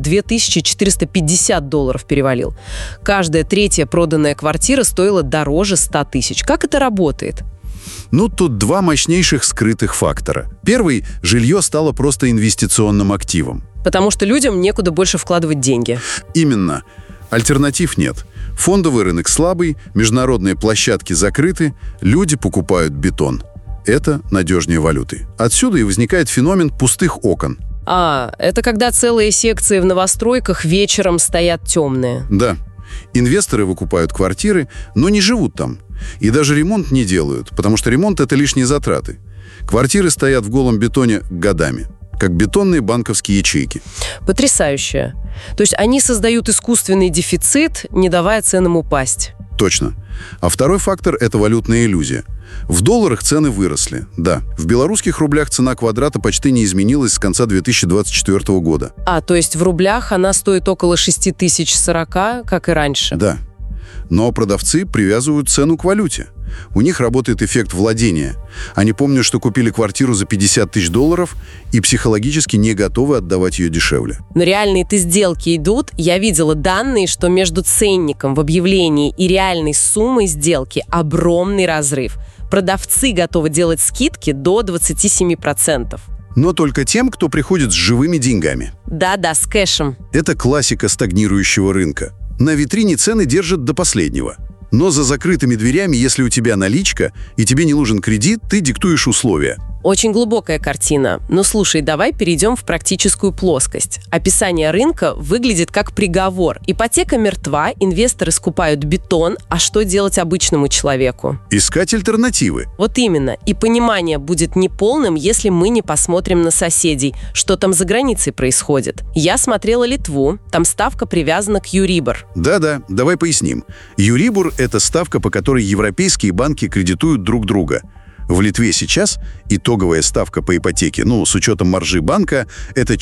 2450 долларов перевалил. Каждая третья проданная квартира стоила дороже 100 тысяч. Как это работает? Ну, тут два мощнейших скрытых фактора. Первый – жилье стало просто инвестиционным активом. Потому что людям некуда больше вкладывать деньги. Именно. Альтернатив нет. Фондовый рынок слабый, международные площадки закрыты, люди покупают бетон. Это надежнее валюты. Отсюда и возникает феномен пустых окон. Это когда целые секции в новостройках вечером стоят темные. Да. Инвесторы выкупают квартиры, но не живут там. И даже ремонт не делают, потому что ремонт – это лишние затраты. Квартиры стоят в голом бетоне годами, как бетонные банковские ячейки. Потрясающе. То есть они создают искусственный дефицит, не давая ценам упасть. Точно. А второй фактор – это валютная иллюзия. В долларах цены выросли, да. В белорусских рублях цена квадрата почти не изменилась с конца 2024 года. То есть в рублях она стоит около 6040, как и раньше? Да. Но продавцы привязывают цену к валюте. У них работает эффект владения. Они помнят, что купили квартиру за 50 тысяч долларов и психологически не готовы отдавать ее дешевле. Но реальные-то сделки идут. Я видела данные, что между ценником в объявлении и реальной суммой сделки огромный разрыв. Продавцы готовы делать скидки до 27%. Но только тем, кто приходит с живыми деньгами. Да, с кэшем. Это классика стагнирующего рынка. На витрине цены держат до последнего. Но за закрытыми дверями, если у тебя наличка и тебе не нужен кредит, ты диктуешь условия. Очень глубокая картина. Но слушай, давай перейдем в практическую плоскость. Описание рынка выглядит как приговор. Ипотека мертва, инвесторы скупают бетон, а что делать обычному человеку? Искать альтернативы. Вот именно. И понимание будет неполным, если мы не посмотрим на соседей, что там за границей происходит. Я смотрела Литву, там ставка привязана к Юрибор. Да, давай поясним. Юрибор – это ставка, по которой европейские банки кредитуют друг друга. В Литве сейчас итоговая ставка по ипотеке, с учетом маржи банка, это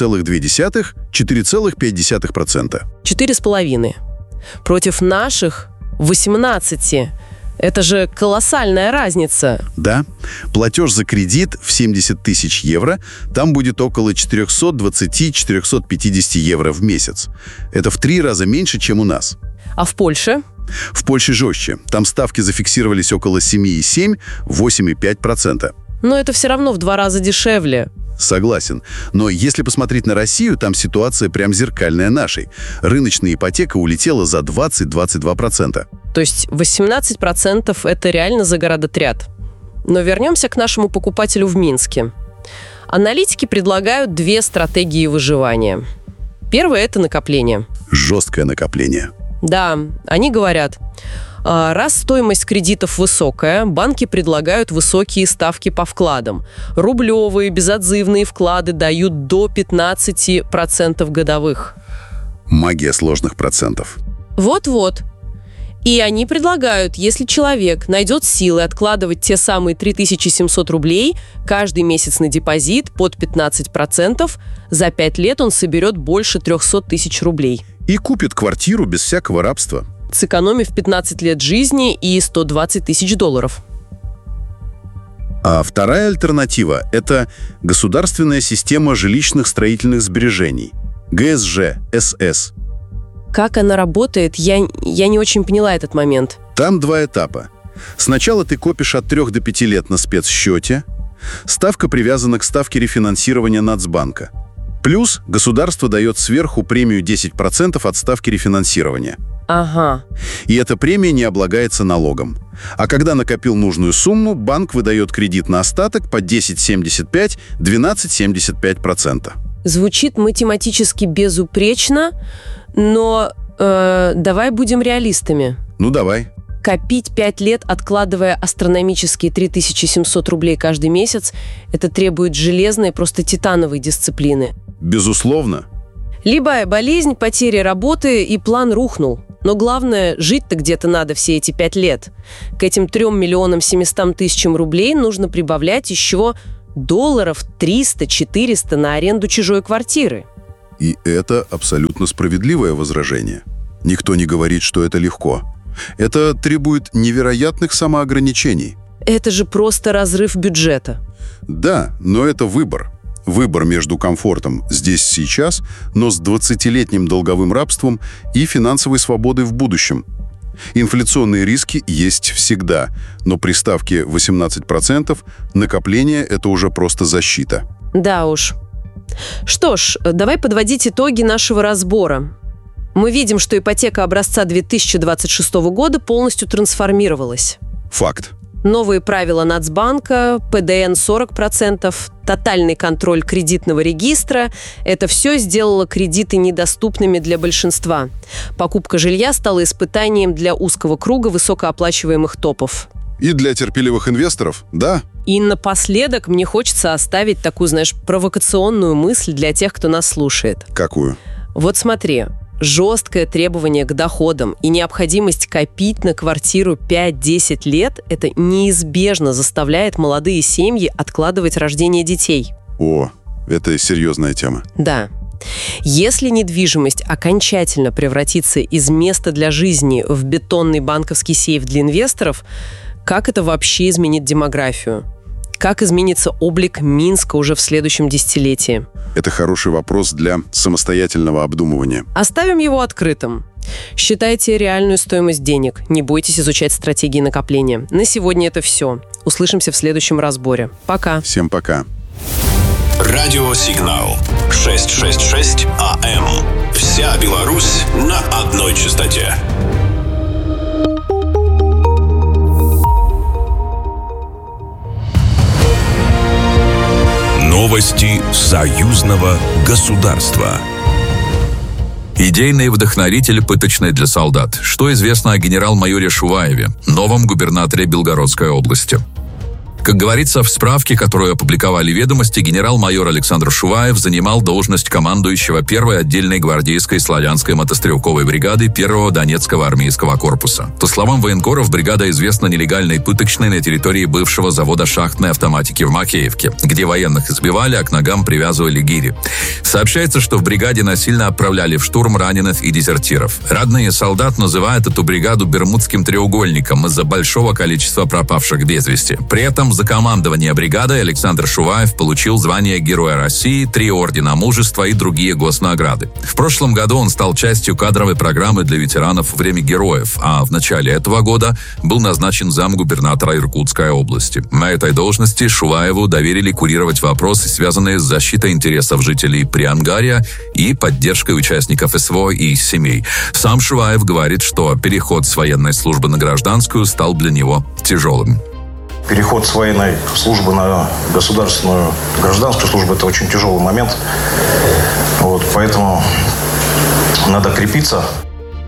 4,2–4,5%. 4,5%. Против наших 18%. Это же колоссальная разница. Да. Платеж за кредит в 70 тысяч евро, там будет около 420–450 евро в месяц. Это в 3 раза меньше, чем у нас. А в Польше? В Польше жестче. Там ставки зафиксировались около 7,7–8,5%. Но это все равно в 2 раза дешевле. Согласен. Но если посмотреть на Россию, там ситуация прям зеркальная нашей. Рыночная ипотека улетела за 20–22%. То есть 18% – это реально загородотряд. Но вернемся к нашему покупателю в Минске. Аналитики предлагают 2 стратегии выживания. Первая – это накопление. Жесткое накопление. Да, они говорят, Раз стоимость кредитов высокая, банки предлагают высокие ставки по вкладам. Рублевые, безотзывные вклады дают до 15% годовых. Магия сложных процентов. Вот-вот. И они предлагают, если человек найдет силы откладывать те самые 3700 рублей каждый месяц на депозит под 15%, за 5 лет он соберет больше 300 тысяч рублей. И купит квартиру без всякого рабства. Сэкономив 15 лет жизни и 120 тысяч долларов. А вторая альтернатива – это государственная система жилищных строительных сбережений. ГСЖ, СС. Как она работает, я не очень поняла этот момент. Там 2 этапа. Сначала ты копишь от 3 до 5 лет на спецсчете. Ставка привязана к ставке рефинансирования Нацбанка. Плюс государство дает сверху премию 10% от ставки рефинансирования. Ага. И эта премия не облагается налогом. А когда накопил нужную сумму, банк выдает кредит на остаток по 10,75, 12,75%. Звучит математически безупречно, но давай будем реалистами. Ну, давай. Копить 5 лет, откладывая астрономические 3700 рублей каждый месяц, это требует железной, просто титановой дисциплины. Безусловно. Любая болезнь, потеря работы, и план рухнул. Но главное, жить-то где-то надо все эти 5 лет. К этим 3 700 000 рублей нужно прибавлять еще долларов 300-400 на аренду чужой квартиры. И это абсолютно справедливое возражение. Никто не говорит, что это легко. Это требует невероятных самоограничений. Это же просто разрыв бюджета. Да, но это выбор. Выбор между комфортом здесь сейчас, но с 20-летним долговым рабством и финансовой свободой в будущем. Инфляционные риски есть всегда, но при ставке 18% накопление – это уже просто защита. Да уж. Что ж, давай подводить итоги нашего разбора. Мы видим, что ипотека образца 2026 года полностью трансформировалась. Факт. Новые правила Нацбанка, ПДН 40%, тотальный контроль кредитного регистра – это все сделало кредиты недоступными для большинства. Покупка жилья стала испытанием для узкого круга высокооплачиваемых топов. И для терпеливых инвесторов, да. И напоследок мне хочется оставить такую, провокационную мысль для тех, кто нас слушает. Какую? Вот смотри. Жесткое требование к доходам и необходимость копить на квартиру 5-10 лет – это неизбежно заставляет молодые семьи откладывать рождение детей. О, это серьезная тема. Да. Если недвижимость окончательно превратится из места для жизни в бетонный банковский сейф для инвесторов, как это вообще изменит демографию? Как изменится облик Минска уже в следующем десятилетии? Это хороший вопрос для самостоятельного обдумывания. Оставим его открытым. Считайте реальную стоимость денег. Не бойтесь изучать стратегии накопления. На сегодня это все. Услышимся в следующем разборе. Пока. Всем пока. Радиосигнал 666 АМ. Вся Беларусь на одной частоте. Новости союзного государства. Идейный вдохновитель пыточной для солдат. Что известно о генерал-майоре Шуваеве, новом губернаторе Белгородской области? Как говорится в справке, которую опубликовали «Ведомости», генерал-майор Александр Шуваев занимал должность командующего 1-й отдельной гвардейской славянской мотострелковой бригады 1-го Донецкого армейского корпуса. По словам военкоров, бригада известна нелегальной пыточной на территории бывшего завода шахтной автоматики в Макеевке, где военных избивали, а к ногам привязывали гири. Сообщается, что в бригаде насильно отправляли в штурм раненых и дезертиров. Родные солдат называют эту бригаду Бермудским треугольником из-за большого количества пропавших без вести. При этом за командование бригадой Александр Шуваев получил звание Героя России, 3 ордена Мужества и другие госнаграды. В прошлом году он стал частью кадровой программы для ветеранов «Время героев», а в начале этого года был назначен замгубернатора Иркутской области. На этой должности Шуваеву доверили курировать вопросы, связанные с защитой интересов жителей Приангария и поддержкой участников СВО и их семей. Сам Шуваев говорит, что переход с военной службы на гражданскую стал для него тяжелым. Переход с военной службы на государственную гражданскую службу – это очень тяжелый момент. Поэтому надо крепиться.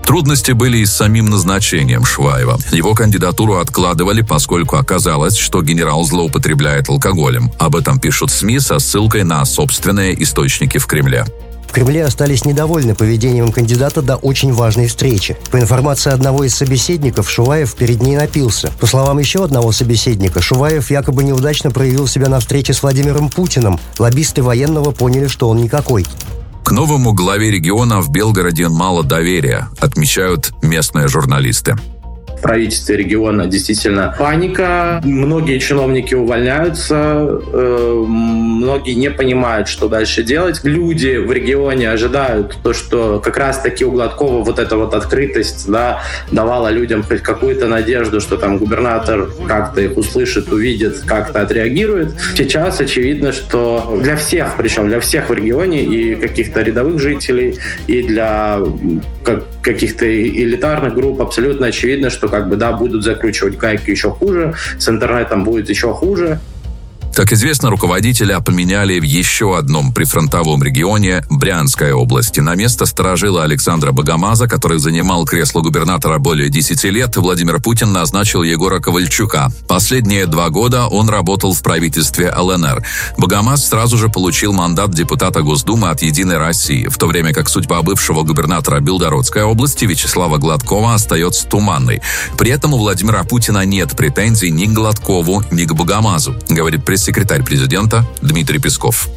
Трудности были и с самим назначением Шваева. Его кандидатуру откладывали, поскольку оказалось, что генерал злоупотребляет алкоголем. Об этом пишут СМИ со ссылкой на собственные источники в Кремле. В Кремле остались недовольны поведением кандидата до очень важной встречи. По информации одного из собеседников, Шуваев перед ней напился. По словам еще одного собеседника, Шуваев якобы неудачно проявил себя на встрече с Владимиром Путиным. Лоббисты военного поняли, что он никакой. К новому главе региона в Белгороде мало доверия, отмечают местные журналисты. В правительстве региона действительно паника. Многие чиновники увольняются, многие не понимают, что дальше делать. Люди в регионе ожидают то, что как раз-таки у Гладкова вот эта вот открытость, да, давала людям хоть какую-то надежду, что там губернатор как-то их услышит, увидит, как-то отреагирует. Сейчас очевидно, что для всех, причем для всех в регионе, и каких-то рядовых жителей, и для каких-то элитарных групп абсолютно очевидно, что будут закручивать гайки еще хуже, с интернетом будет еще хуже. Как известно, руководителя поменяли в еще одном прифронтовом регионе Брянской области. На место сторожила Александра Богомаза, который занимал кресло губернатора более 10 лет, Владимир Путин назначил Егора Ковальчука. Последние 2 года он работал в правительстве ЛНР. Богомаз сразу же получил мандат депутата Госдумы от «Единой России», в то время как судьба бывшего губернатора Белгородской области Вячеслава Гладкова остается туманной. При этом у Владимира Путина нет претензий ни к Гладкову, ни к Богомазу, говорит пресс-секретарь президента Дмитрий Песков.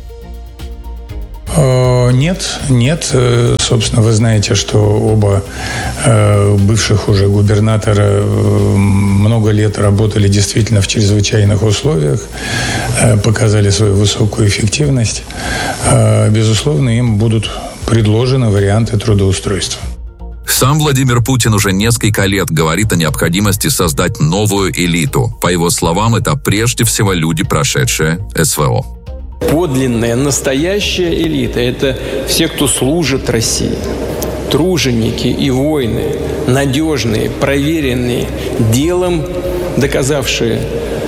Нет. Собственно, вы знаете, что оба бывших уже губернатора много лет работали действительно в чрезвычайных условиях, показали свою высокую эффективность. Безусловно, им будут предложены варианты трудоустройства. Сам Владимир Путин уже несколько лет говорит о необходимости создать новую элиту. По его словам, это прежде всего люди, прошедшие СВО. Подлинная, настоящая элита – это все, кто служит России. Труженики и воины, надежные, проверенные, делом доказавшие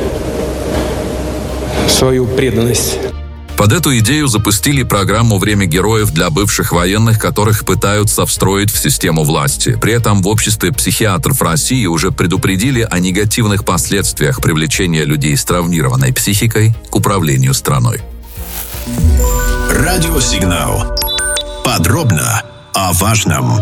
свою преданность. Под эту идею запустили программу «Время героев» для бывших военных, которых пытаются встроить в систему власти. При этом в обществе психиатров России уже предупредили о негативных последствиях привлечения людей с травмированной психикой к управлению страной. Радиосигнал. Подробно о важном.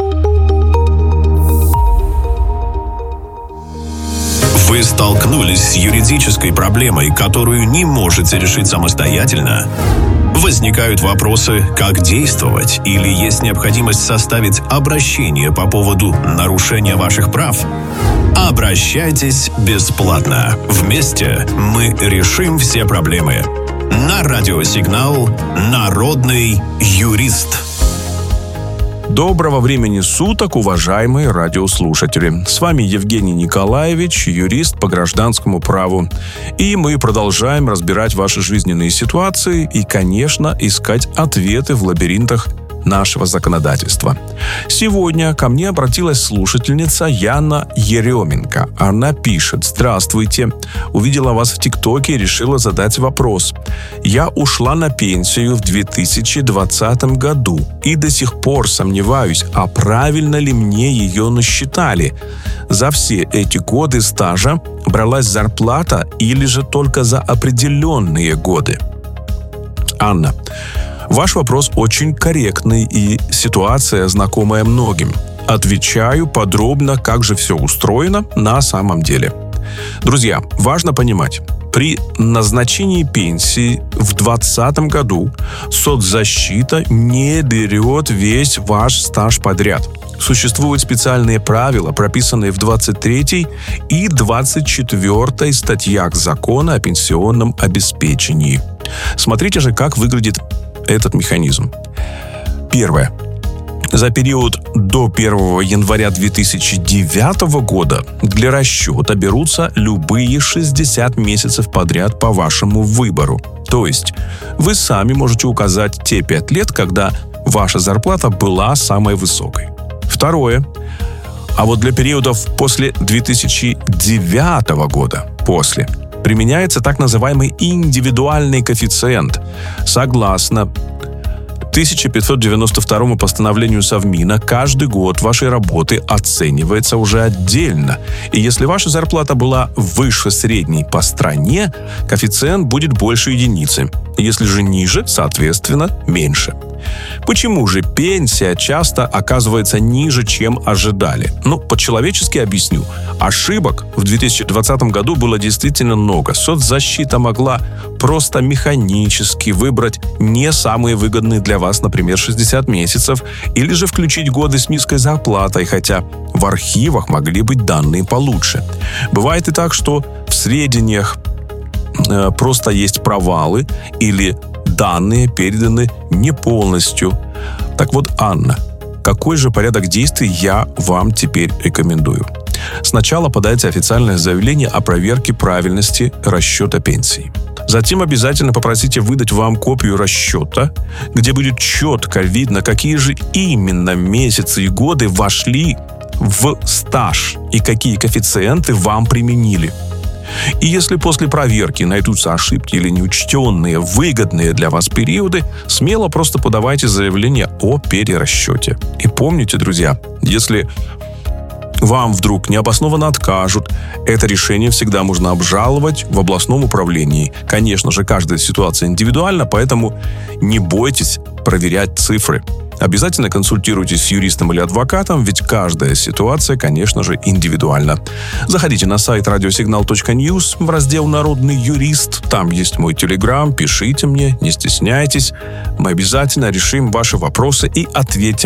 Вы столкнулись с юридической проблемой, которую не можете решить самостоятельно? Возникают вопросы, как действовать, или есть необходимость составить обращение по поводу нарушения ваших прав? Обращайтесь бесплатно. Вместе мы решим все проблемы. На радиосигнал «Народный юрист». Доброго времени суток, уважаемые радиослушатели. С вами Евгений Николаевич, юрист по гражданскому праву. И мы продолжаем разбирать ваши жизненные ситуации и, конечно, искать ответы в лабиринтах нашего законодательства. Сегодня ко мне обратилась слушательница Яна Еременко. Она пишет: «Здравствуйте. Увидела вас в ТикТоке и решила задать вопрос. Я ушла на пенсию в 2020 году и до сих пор сомневаюсь, а правильно ли мне ее насчитали. За все эти годы стажа бралась зарплата или же только за определенные годы?» Анна, ваш вопрос очень корректный и ситуация знакомая многим. Отвечаю подробно, как же все устроено на самом деле. Друзья, важно понимать, при назначении пенсии в 2020 году соцзащита не берет весь ваш стаж подряд. Существуют специальные правила, прописанные в 23 и 24 статьях Закона о пенсионном обеспечении. Смотрите же, как выглядит этот механизм. Первое. За период до 1 января 2009 года для расчета берутся любые 60 месяцев подряд по вашему выбору. То есть вы сами можете указать те 5 лет, когда ваша зарплата была самой высокой. Второе. А вот для периодов после 2009 года, применяется так называемый индивидуальный коэффициент. Согласно 1592 постановлению Совмина каждый год вашей работы оценивается уже отдельно. И если ваша зарплата была выше средней по стране, коэффициент будет больше единицы. Если же ниже, соответственно, меньше. Почему же пенсия часто оказывается ниже, чем ожидали? По-человечески объясню. Ошибок в 2020 году было действительно много. Соцзащита могла просто механически выбрать не самые выгодные для вас, например, 60 месяцев, или же включить годы с низкой зарплатой, хотя в архивах могли быть данные получше. Бывает и так, что в сведениях просто есть провалы или данные переданы не полностью. Так вот, Анна, какой же порядок действий я вам теперь рекомендую? Сначала подайте официальное заявление о проверке правильности расчета пенсии. Затем обязательно попросите выдать вам копию расчета, где будет четко видно, какие же именно месяцы и годы вошли в стаж и какие коэффициенты вам применили. И если после проверки найдутся ошибки или неучтенные, выгодные для вас периоды, смело просто подавайте заявление о перерасчете. И помните, друзья, если вам вдруг необоснованно откажут, это решение всегда можно обжаловать в областном управлении. Конечно же, каждая ситуация индивидуальна, поэтому не бойтесь проверять цифры. Обязательно консультируйтесь с юристом или адвокатом, ведь каждая ситуация, конечно же, индивидуальна. Заходите на сайт radiosignal.news в раздел «Народный юрист». Там есть мой телеграм, пишите мне, не стесняйтесь. Мы обязательно решим ваши вопросы и ответим